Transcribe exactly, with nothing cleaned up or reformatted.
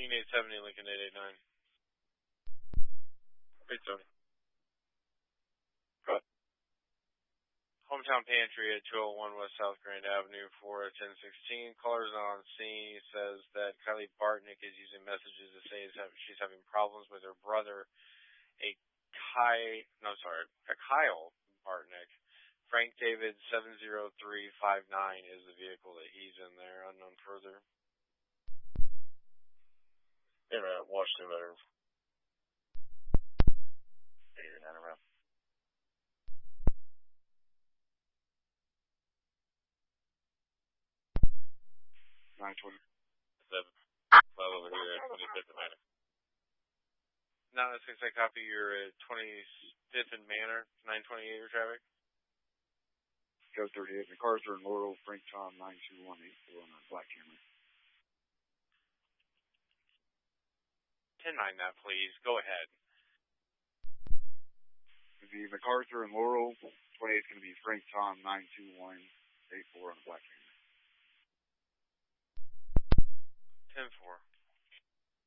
Lincoln eight seventy, Lincoln eight eighty-nine. eight seventy. Go ahead. Hometown Pantry at two oh one West South Grand Avenue for ten sixteen. Caller's not on scene. He says that Kylie Bartnick is using messages to say she's having problems with her brother, a Kai, no, sorry, a Kyle Bartnick. Frank David seven zero three five nine is the vehicle that he's in there, unknown further. Yeah, man, Washington veterans. eighty-nine around. nine twenty. seven. Well, over here at twenty-fifth and Manor. nine oh six, I copy. You're at twenty-fifth and Manor, nine twenty-eight your traffic. Go thirty-eight. MacArthur and Laurel, Frank Tom, nine two one eight four on a black camera. ten nine that, please. Go ahead. The MacArthur and Laurel, twenty-eight is going to be Frank Tom, nine two one eight four on a black camera.